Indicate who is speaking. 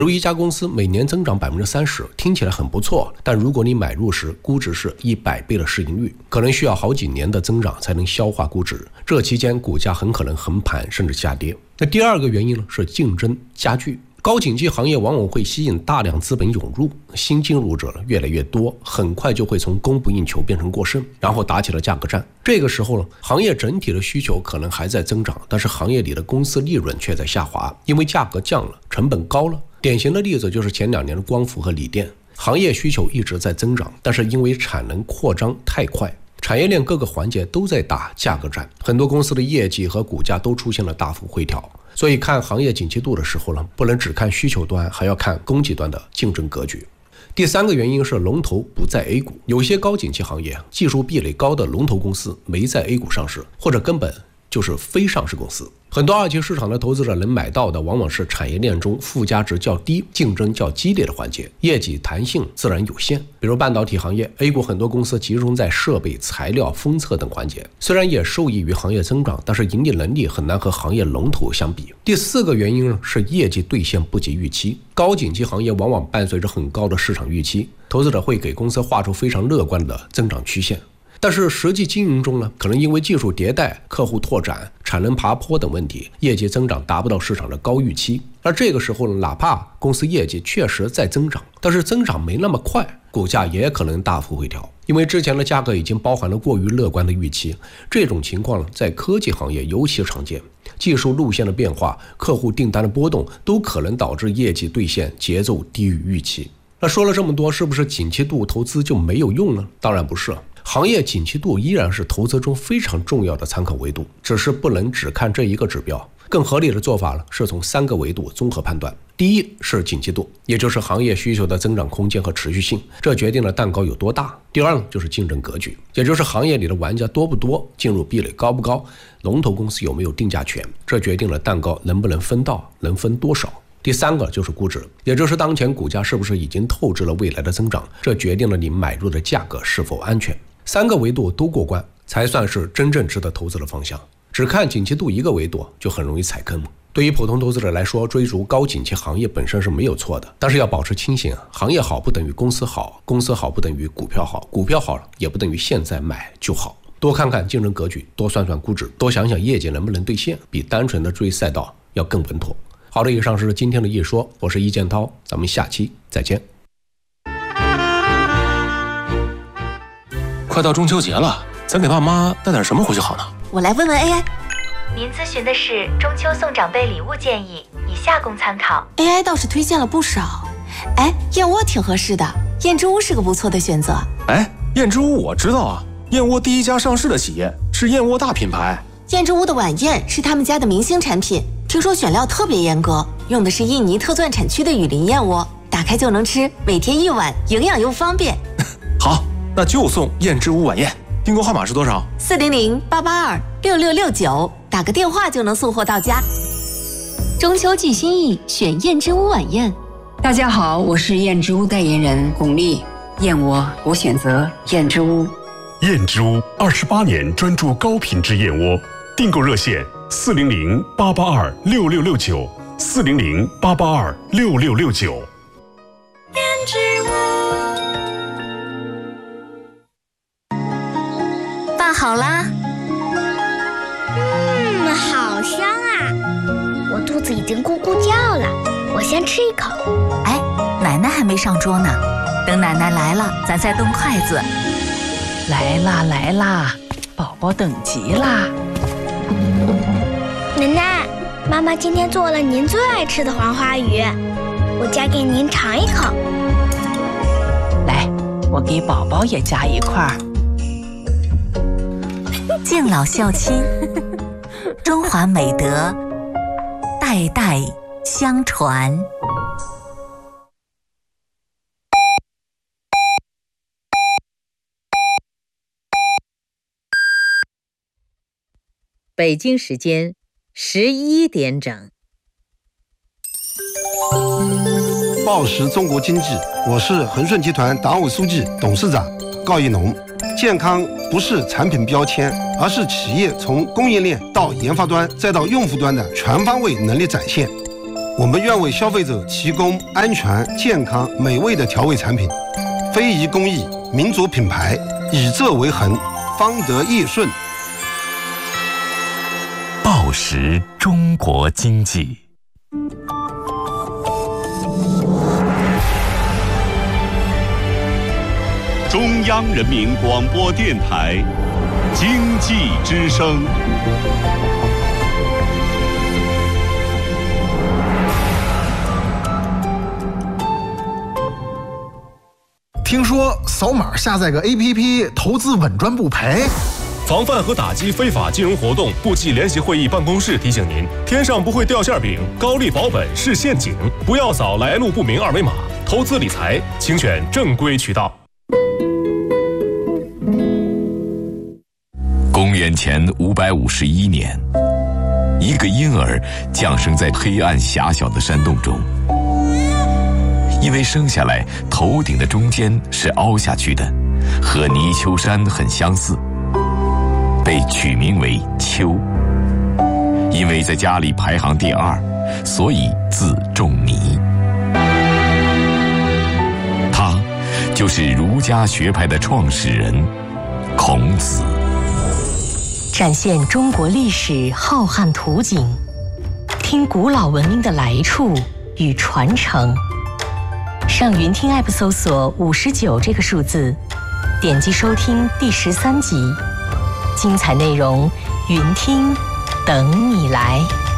Speaker 1: 如一家公司每年增长30%，听起来很不错，但如果你买入时估值是100倍的市盈率，可能需要好几年的增长才能消化估值，这期间股价很可能横盘甚至下跌。那第二个原因呢，是竞争加剧。高景气行业往往会吸引大量资本涌入，新进入者越来越多，很快就会从供不应求变成过剩，然后打起了价格战。这个时候呢，行业整体的需求可能还在增长，但是行业里的公司利润却在下滑，因为价格降了，成本高了。典型的例子就是前2年的光伏和锂电，行业需求一直在增长，但是因为产能扩张太快，产业链各个环节都在打价格战，很多公司的业绩和股价都出现了大幅回调。所以看行业景气度的时候呢，不能只看需求端，还要看供给端的竞争格局。第三个原因是龙头不在 A 股，有些高景气行业技术壁垒高的龙头公司没在 A 股上市，或者根本就是非上市公司。很多二级市场的投资者能买到的往往是产业链中附加值较低、竞争较激烈的环节，业绩弹性自然有限。比如半导体行业， A 股很多公司集中在设备、材料、封测等环节，虽然也受益于行业增长，但是盈利能力很难和行业龙头相比。第四个原因呢，是业绩兑现不及预期。高景气行业往往伴随着很高的市场预期，投资者会给公司画出非常乐观的增长曲线。但是实际经营中呢，可能因为技术迭代、客户拓展、产能爬坡等问题，业绩增长达不到市场的高预期。而这个时候呢，哪怕公司业绩确实在增长，但是增长没那么快，股价也可能大幅回调，因为之前的价格已经包含了过于乐观的预期。这种情况呢，在科技行业尤其常见，技术路线的变化、客户订单的波动，都可能导致业绩兑现节奏低于预期。那说了这么多，是不是景气度投资就没有用呢？当然不是。行业景气度依然是投资中非常重要的参考维度，只是不能只看这一个指标。更合理的做法呢，是从3个维度综合判断。第一是景气度，也就是行业需求的增长空间和持续性，这决定了蛋糕有多大。第二呢，就是竞争格局，也就是行业里的玩家多不多，进入壁垒高不高，龙头公司有没有定价权，这决定了蛋糕能不能分到，能分多少。第三个就是估值，也就是当前股价是不是已经透支了未来的增长，这决定了你买入的价格是否安全。3个维度都过关，才算是真正值得投资的方向。只看景气度一个维度，就很容易踩坑。对于普通投资者来说，追逐高景气行业本身是没有错的，但是要保持清醒，行业好不等于公司好，公司好不等于股票好，股票好了也不等于现在买就好。多看看竞争格局，多算算估值，多想想业绩能不能兑现，比单纯的追赛道要更稳妥。好的，以上是今天的一说，我是易建涛，咱们下期再见。
Speaker 2: 快到中秋节了，咱给爸妈带点什么回去好呢？
Speaker 3: 我来问问 AI。
Speaker 4: 您咨询的是中秋送长辈礼物建议，以下供参考。
Speaker 3: AI 倒是推荐了不少，燕窝挺合适的，燕之屋是个不错的选择。
Speaker 2: 燕之屋我知道啊，燕窝第一家上市的企业，是燕窝大品牌。
Speaker 3: 燕之屋的晚宴是他们家的明星产品，听说选料特别严格，用的是印尼特钻产区的雨林燕窝，打开就能吃，每天1碗，营养又方便。
Speaker 2: 好，那就送燕之屋晚宴。订购号码是多少
Speaker 3: ？400-882-6669，打个电话就能送货到家。
Speaker 5: 中秋寄心意，选燕之屋晚宴。
Speaker 6: 大家好，我是燕之屋代言人巩俐。燕窝我选择燕之屋。
Speaker 7: 燕之屋28年专注高品质燕窝，订购热线400-882-6669 400-882-6669。
Speaker 4: 燕之屋。
Speaker 5: 饭好啦。
Speaker 8: 好香啊！我肚子已经咕咕叫了，我先吃一口。
Speaker 5: 奶奶还没上桌呢，等奶奶来了，咱再动筷子。
Speaker 9: 来啦来啦，宝宝等急啦！
Speaker 8: 奶奶，妈妈今天做了您最爱吃的黄花鱼，我夹给您尝一口。
Speaker 9: 来，我给宝宝也夹一块儿。
Speaker 5: 敬老孝亲，中华美德，代代相传。
Speaker 10: 北京时间11点整。
Speaker 11: 报时中国经济，我是恒顺集团党委书记、董事长高一农。健康不是产品标签，而是企业从供应链到研发端再到用户端的全方位能力展现。 我们愿为消费者提供安全、健康、美味的调味产品，非遗工艺、民族品牌，以这为衡，方得益顺。
Speaker 12: 报时中国经济。
Speaker 13: 中央人民广播电台经济之声。
Speaker 14: 听说扫码下载个 APP 投资稳赚不赔。
Speaker 2: 防范和打击非法金融活动部际联席会议办公室提醒您：天上不会掉馅饼，高利保本是陷阱，不要扫来路不明二维码。投资理财，请选正规渠道。
Speaker 12: 公元前551年，一个婴儿降生在黑暗狭小的山洞中。因为生下来头顶的中间是凹下去的，和泥鳅山很相似，被取名为丘。因为在家里排行第2，所以字仲尼。他就是儒家学派的创始人孔子。
Speaker 5: 展现中国历史浩瀚图景，听古老文明的来处与传承。上云听 App 搜索59这个数字，点击收听第13集，精彩内容云听等你来。